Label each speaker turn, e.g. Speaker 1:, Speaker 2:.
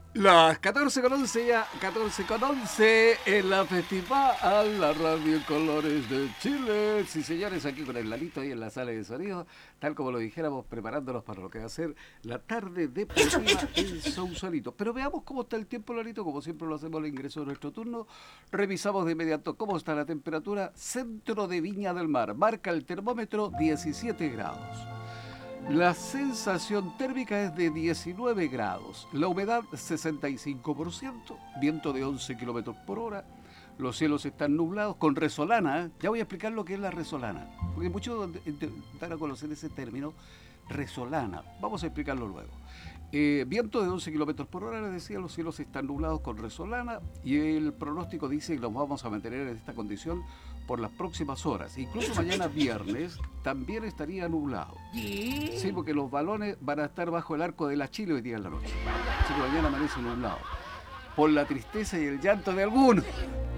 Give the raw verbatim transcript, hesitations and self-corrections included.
Speaker 1: Las catorce con once ya, catorce con once en la festival a la radio Colores de Chile. Sí, señores, aquí con el Lalito ahí en la sala de sonido, tal como lo dijéramos, preparándonos para lo que va a ser la tarde deportiva en Sausalito. Pero veamos cómo está el tiempo, Lalito, como siempre lo hacemos al ingreso de nuestro turno. Revisamos de inmediato cómo está la temperatura. Centro de Viña del Mar, marca el termómetro diecisiete grados. La sensación térmica es de diecinueve grados, la humedad sesenta y cinco por ciento, viento de once kilómetros por hora, los cielos están nublados con resolana. ¿eh? Ya voy a explicar lo que es la resolana, porque muchos dan a conocer ese término, resolana. Vamos a explicarlo luego. Eh, viento de once kilómetros por hora, les decía, los cielos están nublados con resolana y el pronóstico dice que nos vamos a mantener en esta condición por las próximas horas. Incluso mañana viernes también estaría nublado. Sí, porque los balones van a estar bajo el arco de la Chile hoy día en la noche. Así que mañana amanece nublado. Por la tristeza y el llanto de algunos.